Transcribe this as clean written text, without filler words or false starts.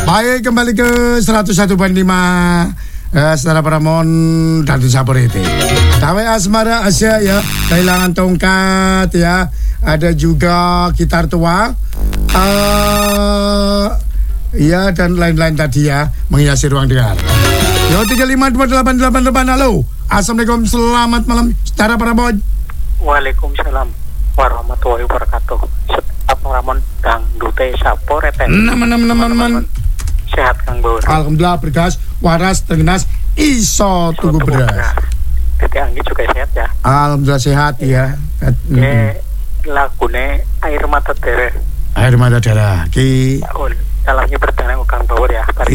Baik, kembali ke 101.5 Setara Paramon dan Saporiti. Tawe Asmara Asia ya, kehilangan tongkat ya. Ada juga gitar tua. Ya dan lain-lain tadi ya, menghiasi ruang dengar. Yo 352888. Halo. Assalamualaikum, selamat malam Setara Paramon. Waalaikumsalam warahmatullahi wabarakatuh. Setara Paramon dangdute Saporete. Teman-teman. Sehat Kang Bur. Alhamdulillah bergas, waras, tergenas, iso tubuh beras. Tete Anggi juga sehat ya. Alhamdulillah sehat ya. Lagune Air Mata Dere. Air Mata Darah. Ki Dalamnya berdanang Kang Bawur ya.